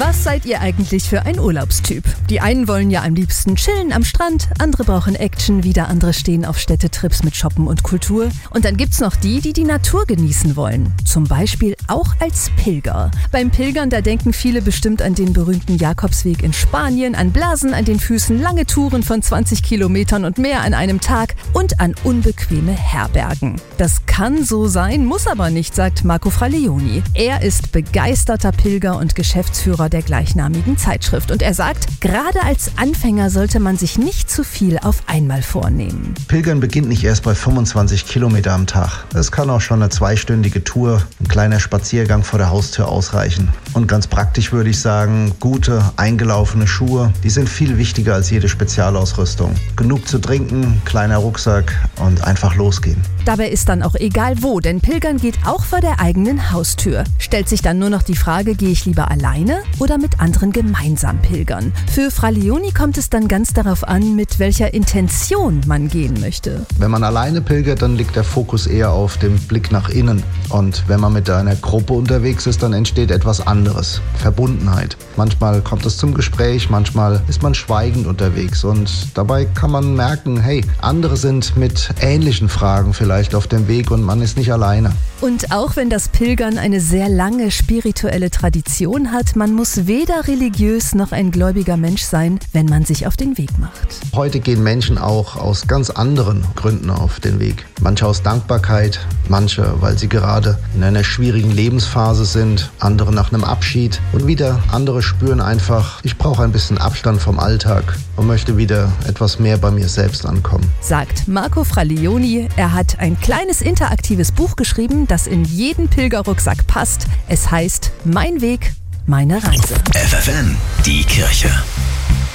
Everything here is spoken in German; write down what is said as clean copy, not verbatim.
Was seid ihr eigentlich für ein Urlaubstyp? Die einen wollen ja am liebsten chillen am Strand, andere brauchen Action, wieder andere stehen auf Städtetrips mit Shoppen und Kultur. Und dann gibt's noch die, die die Natur genießen wollen. Zum Beispiel auch als Pilger. Beim Pilgern, da denken viele bestimmt an den berühmten Jakobsweg in Spanien, an Blasen an den Füßen, lange Touren von 20 Kilometern und mehr an einem Tag und an unbequeme Herbergen. Das kann so sein, muss aber nicht, sagt Marco Fralioni. Er ist begeisterter Pilger und Geschäftsführer der gleichnamigen Zeitschrift. Und er sagt, gerade als Anfänger sollte man sich nicht zu viel auf einmal vornehmen. Pilgern beginnt nicht erst bei 25 Kilometer am Tag. Es kann auch schon eine 2-stündige Tour, ein kleiner Spaziergang vor der Haustür ausreichen. Und ganz praktisch würde ich sagen, gute, eingelaufene Schuhe, die sind viel wichtiger als jede Spezialausrüstung. Genug zu trinken, kleiner Rucksack und einfach losgehen. Dabei ist dann auch egal wo, denn Pilgern geht auch vor der eigenen Haustür. Stellt sich dann nur noch die Frage, gehe ich lieber alleine oder mit anderen gemeinsam pilgern? Für Fralioni kommt es dann ganz darauf an, mit welcher Intention man gehen möchte. Wenn man alleine pilgert, dann liegt der Fokus eher auf dem Blick nach innen. Und wenn man mit einer Gruppe unterwegs ist, dann entsteht etwas anderes. Verbundenheit. Manchmal kommt es zum Gespräch, manchmal ist man schweigend unterwegs. Und dabei kann man merken, hey, andere sind mit ähnlichen Fragen vielleicht auf dem Weg und man ist nicht alleine. Und auch wenn das Pilgern eine sehr lange spirituelle Tradition hat, man muss weder religiös noch ein gläubiger Mensch sein, wenn man sich auf den Weg macht. Heute gehen Menschen auch aus ganz anderen Gründen auf den Weg. Manche aus Dankbarkeit, manche, weil sie gerade in einer schwierigen Lebensphase sind, andere nach einem Abschied und wieder andere spüren einfach, ich brauche ein bisschen Abstand vom Alltag und möchte wieder etwas mehr bei mir selbst ankommen. Sagt Marco Fralioni. Er hat ein kleines interaktives Buch geschrieben, das in jeden Pilgerrucksack passt. Es heißt Mein Weg, meine Reise. FFN, die Kirche.